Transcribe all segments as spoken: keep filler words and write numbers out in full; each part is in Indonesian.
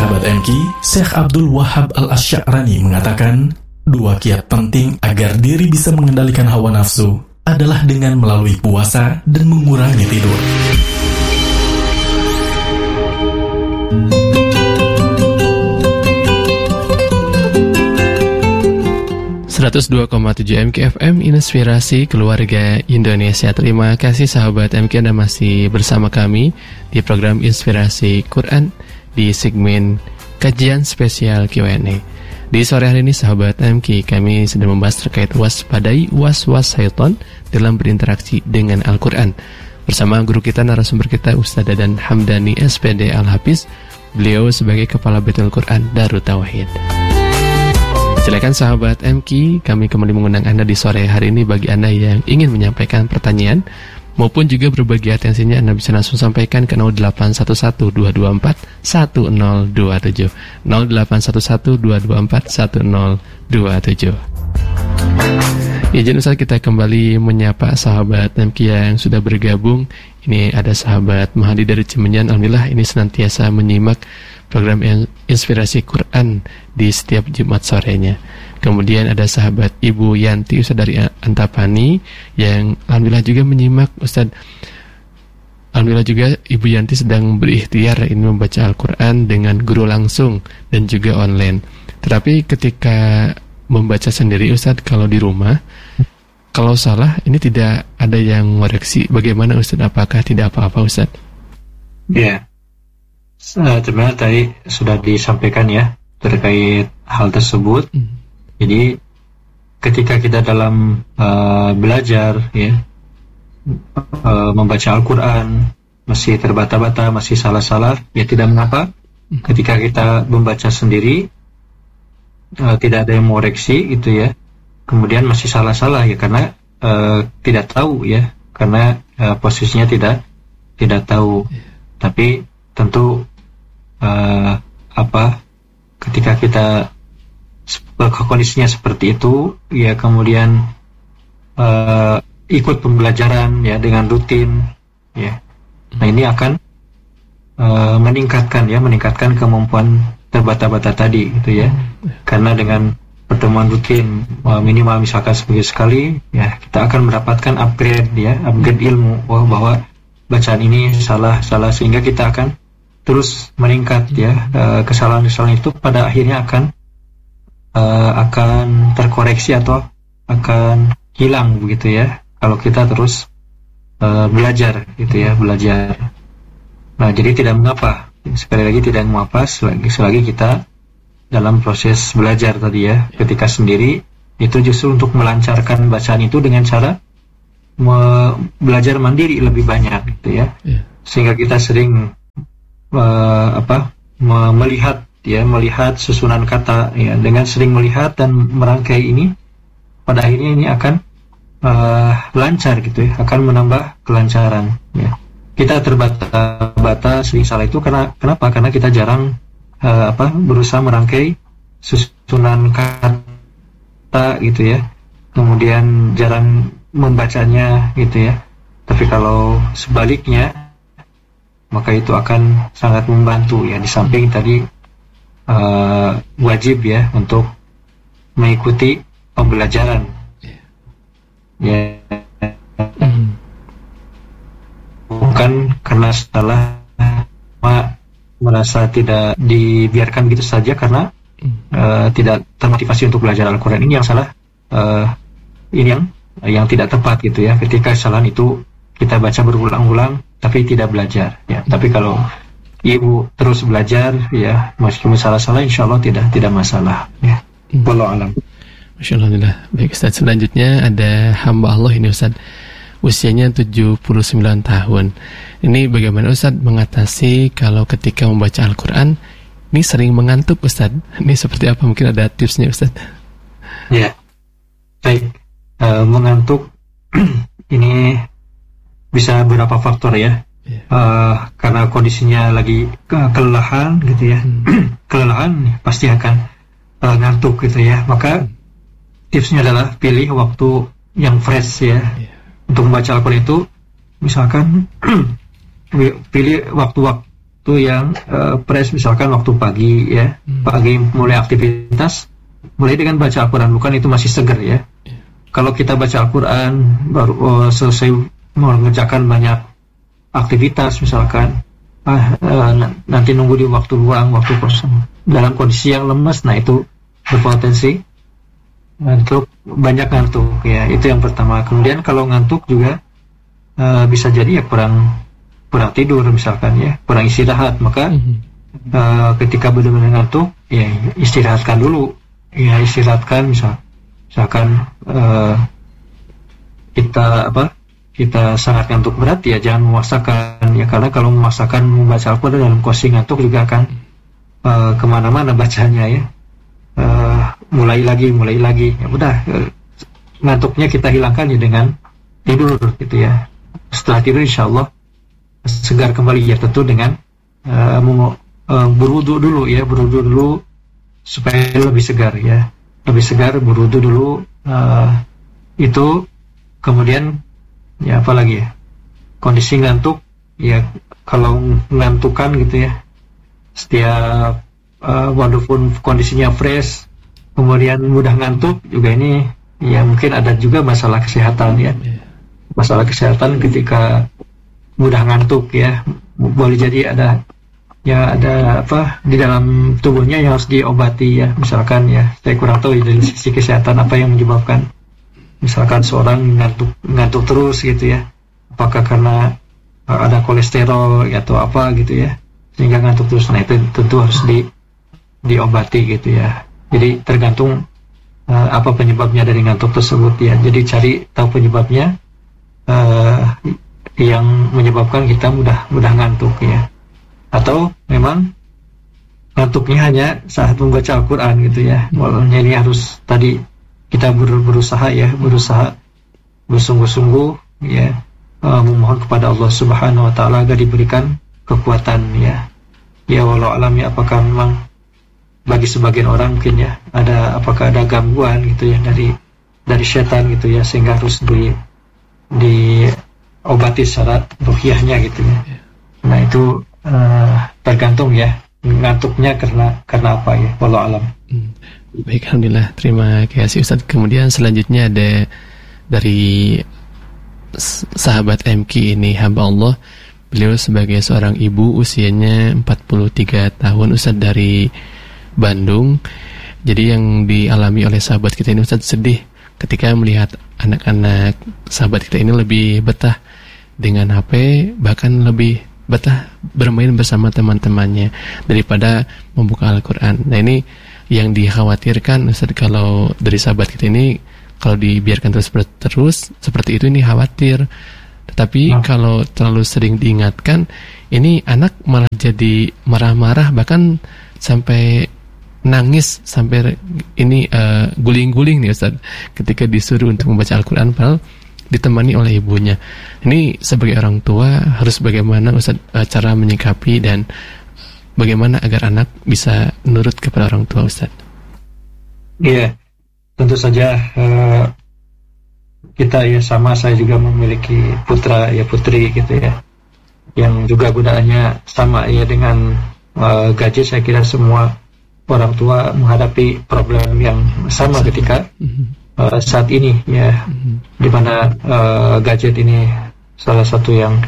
Sahabat M K, Syekh Abdul Wahab Al-Asy'arani mengatakan, dua kiat penting agar diri bisa mengendalikan hawa nafsu adalah dengan melalui puasa dan mengurangi tidur. seratus dua koma tujuh M K F M, Inspirasi Keluarga Indonesia. Terima kasih sahabat M K, Anda masih bersama kami di program Inspirasi Quran di segmen kajian spesial Q and A. Di sore hari ini sahabat M K, kami sedang membahas terkait waspadai was-was syaitan dalam berinteraksi dengan Al-Quran bersama guru kita, narasumber kita, Ustaz Dadan Hamdani S P D Al-Hafiz. Beliau sebagai Kepala Baitul Quran Darut Tauhid. Silakan sahabat M K, kami kembali mengundang Anda di sore hari ini. Bagi Anda yang ingin menyampaikan pertanyaan maupun juga berbagi atensinya, Anda bisa langsung sampaikan ke nol delapan satu satu dua dua empat satu nol dua tujuh nol delapan satu satu dua dua empat satu nol dua tujuh. Izin Ustaz, kita kembali menyapa sahabat M K yang sudah bergabung. Ini ada sahabat Mahadi dari Cimenyan. Alhamdulillah ini senantiasa menyimak program Inspirasi Quran di setiap Jumat sorenya. Kemudian ada sahabat Ibu Yanti Ustaz dari Antapani yang alhamdulillah juga menyimak Ustaz. Alhamdulillah juga Ibu Yanti sedang berikhtiar ini membaca Al-Quran dengan guru langsung dan juga online. Tetapi ketika membaca sendiri Ustaz, kalau di rumah, kalau salah ini tidak ada yang ngoreksi. Bagaimana Ustaz? Apakah tidak apa-apa Ustaz? Ya, yeah. Sebenarnya tadi sudah disampaikan ya terkait hal tersebut. Mm. Jadi ketika kita dalam uh, belajar ya uh, membaca Al-Quran masih terbata-bata, masih salah-salah, ya tidak mengapa. Mm. Ketika kita membaca sendiri uh, tidak ada yang mengoreksi gitu ya. Kemudian masih salah-salah ya karena uh, tidak tahu ya, karena uh, posisinya tidak tidak tahu. Yeah. Tapi tentu uh, apa ketika kita kondisinya seperti itu ya, kemudian uh, ikut pembelajaran ya dengan rutin ya, nah ini akan uh, meningkatkan ya meningkatkan kemampuan terbata-bata tadi gitu ya, karena dengan pertemuan rutin uh, minimal misalkan sebagai sekali ya, kita akan mendapatkan upgrade ya upgrade ilmu oh, bahwa bacaan ini salah salah sehingga kita akan terus meningkat ya, uh, kesalahan-kesalahan itu pada akhirnya akan uh, akan terkoreksi atau akan hilang begitu ya kalau kita terus uh, belajar gitu ya belajar. Nah jadi tidak mengapa, sekali lagi tidak mengapa selagi, selagi kita dalam proses belajar tadi ya, ketika sendiri itu justru untuk melancarkan bacaan itu dengan cara me- belajar mandiri lebih banyak gitu ya, yeah. Sehingga kita sering Uh, apa me- melihat ya melihat susunan kata ya, dengan sering melihat dan merangkai ini pada akhirnya ini akan uh, lancar gitu ya, akan menambah kelancaran ya. Kita terbata-bata sering salah itu karena kenapa? Karena kita jarang uh, apa berusaha merangkai susunan kata gitu ya, kemudian jarang membacanya gitu ya. Tapi kalau sebaliknya maka itu akan sangat membantu ya, di samping tadi uh, wajib ya untuk mengikuti pembelajaran ya, mm. bukan karena setelah merasa tidak dibiarkan gitu saja karena uh, tidak termotivasi untuk belajar Al-Quran. Ini yang salah, uh, ini yang yang tidak tepat gitu ya, ketika kesalahan itu kita baca berulang-ulang tapi tidak belajar ya. Tapi kalau ibu terus belajar ya, meskipun salah-salah insya Allah tidak tidak masalah ya. Wallahu a'lam. Masya Allah. Baik Ustaz, selanjutnya ada hamba Allah ini Ustaz, usianya tujuh puluh sembilan tahun. Ini bagaimana Ustaz mengatasi kalau ketika membaca Al-Quran ini sering mengantuk Ustaz? Ini seperti apa? Mungkin ada tipsnya Ustaz? Ya, baik. Uh, mengantuk ini bisa beberapa faktor ya, yeah. uh, karena kondisinya lagi ke- kelelahan gitu ya, hmm. kelelahan pasti akan uh, ngantuk gitu ya. Maka tipsnya adalah pilih waktu yang fresh ya, yeah. untuk membaca Al-Quran itu. Misalkan pilih waktu-waktu waktu yang uh, fresh, misalkan waktu pagi ya, hmm. pagi mulai aktivitas, mulai dengan baca Al-Quran, bukan itu masih segar ya. Yeah. Kalau kita baca Al-Quran baru uh, selesai mengerjakan banyak aktivitas misalkan, ah, uh, nanti nunggu di waktu luang, waktu kosong, dalam kondisi yang lemas, nah itu berpotensi ngantuk, banyak ngantuk ya, itu yang pertama. Kemudian kalau ngantuk juga uh, bisa jadi ya kurang kurang tidur misalkan ya, kurang istirahat, maka mm-hmm. uh, ketika benar-benar ngantuk ya istirahatkan dulu ya, istirahatkan misal misalkan uh, kita apa kita sangat ngantuk berat ya jangan memaksakan ya, karena kalau memaksakan membaca Al-Quran dalam kondisi ngantuk juga akan uh, kemana-mana bacanya ya, uh, mulai lagi mulai lagi ya udah, uh, ngantuknya kita hilangkan ya dengan tidur gitu ya. Setelah tidur insyaallah segar kembali ya, tentu dengan uh, uh, berwudu dulu ya, berwudu dulu supaya lebih segar ya, lebih segar, berwudu dulu uh, itu. Kemudian ya apa lagi ya, kondisi ngantuk ya, kalau ngantukan gitu ya, setiap uh, walaupun kondisinya fresh kemudian mudah ngantuk juga, ini ya mungkin ada juga masalah kesehatan ya, masalah kesehatan ketika mudah ngantuk ya, boleh jadi ada ya ada apa di dalam tubuhnya yang harus diobati ya, misalkan ya saya kurang tahu ya, dari sisi kesehatan apa yang menyebabkan misalkan seorang ngantuk ngantuk terus gitu ya, apakah karena uh, ada kolesterol atau apa gitu ya sehingga ngantuk terus, nah itu tentu harus di diobati gitu ya. Jadi tergantung uh, apa penyebabnya dari ngantuk tersebut ya, jadi cari tahu penyebabnya uh, yang menyebabkan kita mudah mudah ngantuk ya, atau memang ngantuknya hanya saat membaca Al-Quran gitu ya. Walaupun ini harus tadi kita ber, berusaha ya, berusaha bersungguh-sungguh ya, uh, memohon kepada Allah Subhanahu Wa Taala agar diberikan kekuatan ya. Ya walau alam ya, apakah memang bagi sebagian orang mungkin ya ada, apakah ada gangguan gitu ya dari dari setan gitu ya, sehingga harus di di obati syarat ruhiyahnya gitu ya. Nah itu uh, tergantung ya ngantuknya karena karena apa ya, wallahu alam. Hmm. Baik, alhamdulillah, terima kasih Ustaz. Kemudian selanjutnya ada dari sahabat M K ini, hamba Allah. Beliau sebagai seorang ibu usianya empat puluh tiga tahun Ustaz, dari Bandung. Jadi yang dialami oleh sahabat kita ini Ustaz, sedih ketika melihat anak-anak sahabat kita ini lebih betah dengan H P, bahkan lebih betah bermain bersama teman-temannya daripada membuka Al-Quran. Nah ini yang dikhawatirkan Ustaz, kalau dari sahabat kita ini kalau dibiarkan terus terus seperti itu, ini khawatir. Tetapi nah, kalau terlalu sering diingatkan, ini anak malah jadi marah-marah, bahkan sampai nangis, sampai ini uh, guling-guling nih Ustaz ketika disuruh untuk membaca Al-Quran padahal ditemani oleh ibunya. Ini sebagai orang tua harus bagaimana Ustaz uh, cara menyikapi dan bagaimana agar anak bisa nurut kepada orang tua Ustaz? Iya, tentu saja uh, kita ya sama, saya juga memiliki putra ya putri gitu ya, yang juga godaannya sama ya dengan uh, gadget. Saya kira semua orang tua menghadapi problem yang sama ketika uh, saat ini ya, di mana uh, gadget ini salah satu yang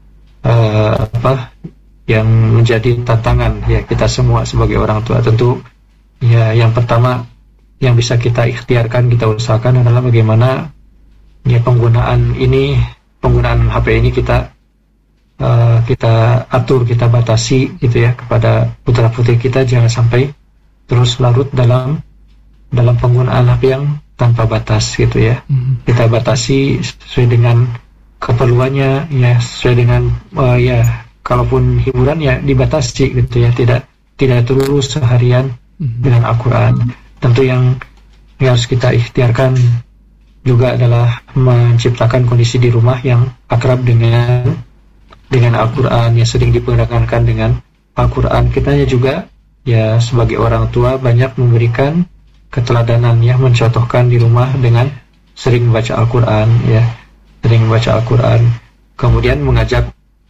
uh, apa yang menjadi tantangan ya kita semua sebagai orang tua. Tentu ya yang pertama yang bisa kita ikhtiarkan, kita usahakan adalah bagaimana ya penggunaan ini, penggunaan H P ini kita uh, kita atur, kita batasi gitu ya, kepada putra putri kita, jangan sampai terus larut dalam dalam penggunaan H P yang tanpa batas gitu ya. Mm-hmm. Kita batasi sesuai dengan keperluannya ya, sesuai dengan uh, ya kalaupun hiburan ya dibatasi gitu ya, tidak tidak terus seharian mm-hmm. dengan Al-Quran. Tentu yang, yang harus kita ikhtiarkan juga adalah menciptakan kondisi di rumah yang akrab dengan dengan Al-Quran, yang sering diperdengarkan dengan Al-Quran. Kitanya juga ya sebagai orang tua banyak memberikan keteladanan ya, mencontohkan di rumah dengan sering membaca Al-Quran ya, sering membaca Al-Quran, kemudian mengajak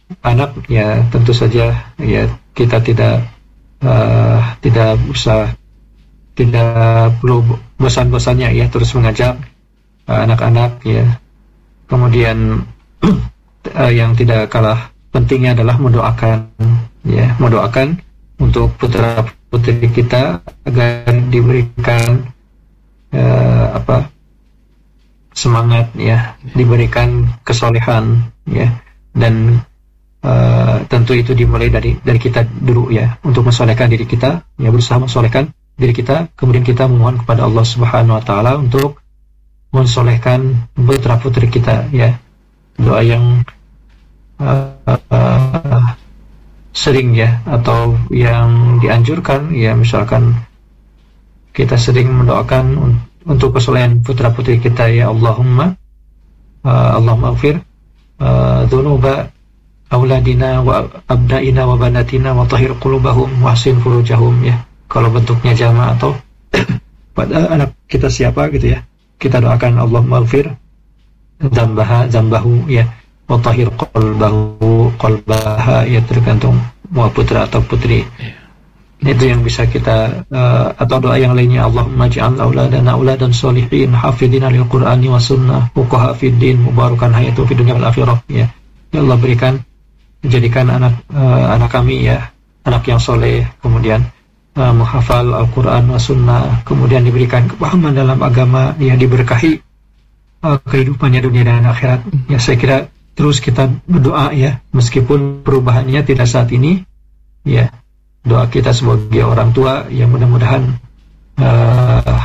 anak ya tentu saja ya kita tidak uh, tidak usah tidak perlu bosan-bosannya ya terus mengajak uh, anak-anak ya. Kemudian uh, yang tidak kalah pentingnya adalah mendoakan ya, mendoakan untuk putra putri kita agar diberikan uh, apa semangat ya, diberikan kesolehan ya, dan uh, tentu itu dimulai dari dari kita dulu ya, untuk mensolehkan diri kita ya, berusaha mensolehkan diri kita, kemudian kita memohon kepada Allah Subhanahu Wa Taala untuk mensolehkan putra putri kita ya. Doa yang uh, uh, sering ya, atau yang dianjurkan ya, misalkan kita sering mendoakan un- untuk kesolehan putra putri kita ya, Allahumma uh, Allahumma ighfir uh, dhunuba auladina wa abnaina wa banatina wa tahhir qulubahum wa ahsin furujahum ya. Kalau bentuknya jama' atau pada anak kita siapa gitu ya, kita doakan Allahumma ighfir dzambaha dzambahu ya, wa tahhir qalbahu qalbaha ya, tergantung mau putra atau putri. Itu yang bisa kita uh, atau doa yang lainnya, Allahumma ja'al auladana auladan sholihin hafidina lil Qur'ani wa sunnah fuqaha fid din mubarakan hayatu fid dunya wal akhirah ya. Ya Allah, berikan jadikan anak uh, anak kami ya anak yang soleh, kemudian uh, menghafal Al-Qur'an wa sunnah, kemudian diberikan kepahaman dalam agama ya, diberkahi uh, kehidupannya dunia dan akhirat ya. Saya kira terus kita berdoa ya, meskipun perubahannya tidak saat ini ya. Doa kita sebagai orang tua yang mudah-mudahan uh,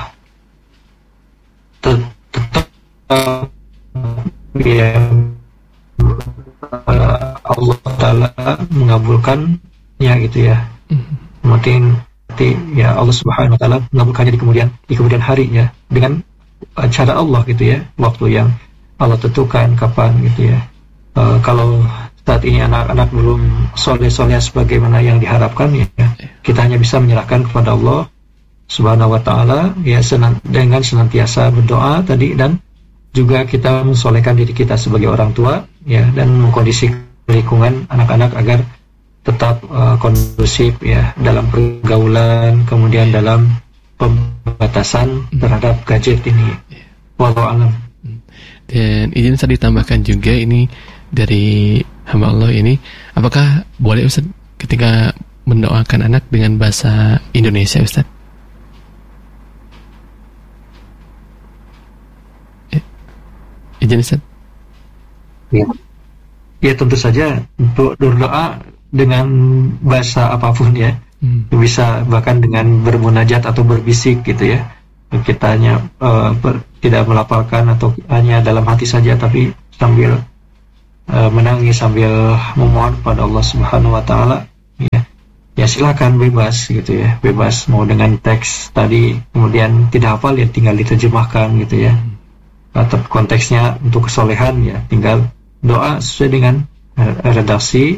tetap uh, ya, uh, Allah Ta'ala mengabulkannya gitu ya. Mungkin ya Allah Subhanahu Wa Ta'ala mengabulkannya di kemudian di kemudian hari ya, dengan uh, cara Allah gitu ya, waktu yang Allah tentukan kapan gitu ya. Uh, kalau saat ini anak-anak belum soleh-soleh sebagaimana yang diharapkan ya, kita hanya bisa menyerahkan kepada Allah Subhanahu Wa Taala ya, senant- dengan senantiasa berdoa tadi, dan juga kita mensolehkan diri kita sebagai orang tua ya, dan mengkondisi lingkungan anak-anak agar tetap uh, kondusif ya dalam pergaulan, kemudian dalam pembatasan terhadap gadget ini. Wallahu a'lam. Dan izin saya ditambahkan juga ini dari hamba Allah ini, apakah boleh Ustaz ketika mendoakan anak dengan bahasa Indonesia Ustaz? Eh, izin Ustaz. Ya. Ya tentu saja untuk berdoa dengan bahasa apapun ya, hmm. bisa bahkan dengan bermunajat atau berbisik gitu ya. Kita hanya uh, ber, tidak melafalkan atau hanya dalam hati saja, tapi sambil uh, menangis, sambil memohon kepada Allah Subhanahu Wa Taala ya. Ya silakan, bebas gitu ya, bebas mau dengan teks tadi, kemudian tidak hafal ya tinggal diterjemahkan gitu ya, atau konteksnya untuk kesolehan ya tinggal doa sesuai dengan uh, redaksi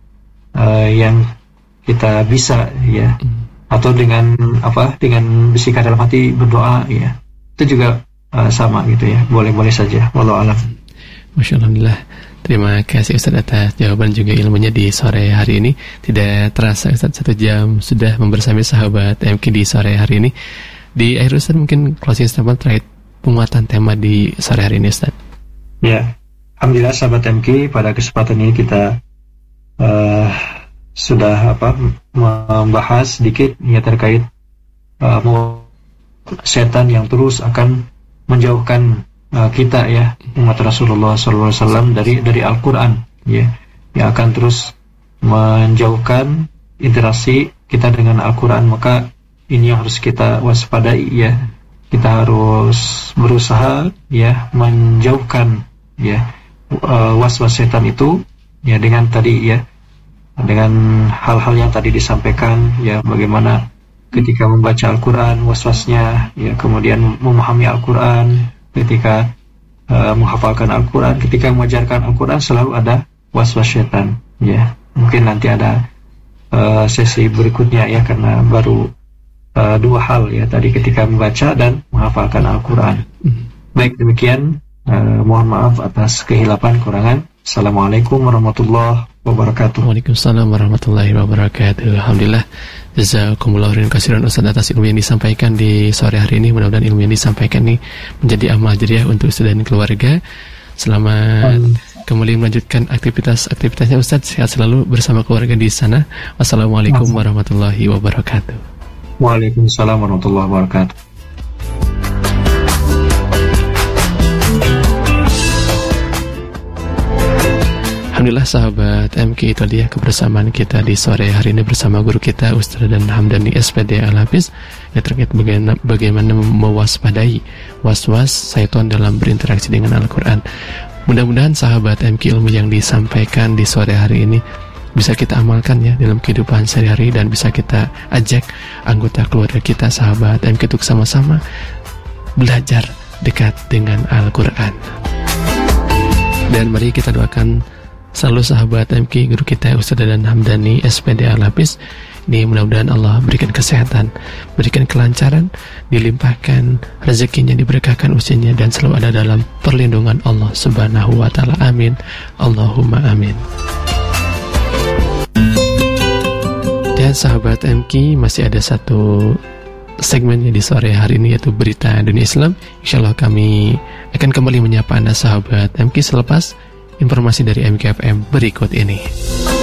uh, yang kita bisa ya. Atau dengan apa dengan bisikan dalam hati berdoa ya, itu juga uh, sama gitu ya, boleh-boleh saja. Wallahu a'lam. Masya Allah, terima kasih Ustaz atas jawaban juga ilmunya di sore hari ini. Tidak terasa Ustaz, satu jam sudah membersami sahabat M K di sore hari ini. Di akhir Ustaz mungkin closing statement terkait penguatan tema di sore hari ini Ustaz. Ya, alhamdulillah sahabat M K, pada kesempatan ini kita uh, sudah apa membahas sedikit ya terkait uh, setan yang terus akan menjauhkan uh, kita ya umat Rasulullah shallallahu alaihi wasallam dari dari Al-Qur'an ya, yang akan terus menjauhkan interaksi kita dengan Al-Qur'an. Maka ini yang harus kita waspadai ya, kita harus berusaha ya menjauhkan ya uh, was-was setan itu ya, dengan tadi ya, dengan hal-hal yang tadi disampaikan ya, bagaimana ketika membaca Al-Quran was-wasnya ya, kemudian memahami Al-Quran, ketika uh, menghafalkan Al-Quran, ketika mengajarkan Al-Quran selalu ada was-was syaitan ya. Mungkin nanti ada uh, sesi berikutnya ya, karena baru uh, dua hal ya tadi, ketika membaca dan menghafalkan Al-Quran. Baik, demikian uh, mohon maaf atas kehilapan kurangan. Assalamualaikum warahmatullahi wabarakatuh. Waalaikumsalam warahmatullahi wabarakatuh. Alhamdulillah. Jazakumullah khairan katsiran Ustaz atas ilmu yang disampaikan di sore hari ini. Mudah-mudahan ilmu yang disampaikan ini menjadi amal jariah untuk Ustaz dan keluarga. Selamat um. kembali melanjutkan aktivitas-aktivitasnya Ustaz. Sehat selalu bersama keluarga di sana. Wassalamualaikum warahmatullahi wabarakatuh. Waalaikumsalam warahmatullahi wabarakatuh. Alhamdulillah sahabat M K, itu dia kebersamaan kita di sore hari ini bersama guru kita Ustaz Dadan Hamdani S P D Al-Hafiz yang terkait bagaimana, bagaimana mewaspadai was-was syaitan dalam berinteraksi dengan Al-Quran. Mudah-mudahan sahabat M K, ilmu yang disampaikan di sore hari ini bisa kita amalkan ya dalam kehidupan sehari-hari, dan bisa kita ajak anggota keluarga kita sahabat M K untuk sama-sama belajar dekat dengan Al-Quran. Dan mari kita doakan selalu sahabat M K, guru kita Ustaz Dadan Hamdani S P D Al-Hafiz ini, mudah-mudahan Allah berikan kesehatan, berikan kelancaran, dilimpahkan rezekinya, diberkahkan usianya, dan selalu ada dalam perlindungan Allah Subhanahu wa Ta'ala. Amin, Allahumma amin. Dan sahabat M K, masih ada satu segmennya di sore hari ini, yaitu Berita Dunia Islam. Insyaallah kami akan kembali menyapa Anda sahabat M K selepas informasi dari M K F M berikut ini.